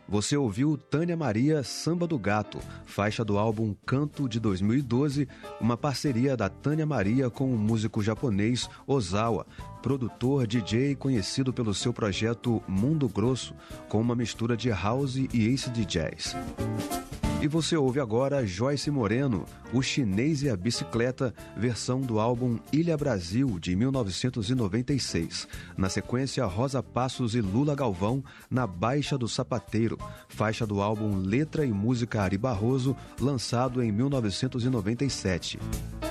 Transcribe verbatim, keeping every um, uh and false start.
Você ouviu Tânia Maria, Samba do Gato, faixa do álbum Canto de dois mil e doze, uma parceria da Tânia Maria com o músico japonês Ozawa, produtor D J conhecido pelo seu projeto Mundo Grosso, com uma mistura de house e acid jazz. E você ouve agora Joyce Moreno, O Chinês e a Bicicleta, versão do álbum Ilha Brasil, de mil novecentos e noventa e seis. Na sequência, Rosa Passos e Lula Galvão, Na Baixa do Sapateiro, faixa do álbum Letra e Música Ari Barroso, lançado em mil novecentos e noventa e sete.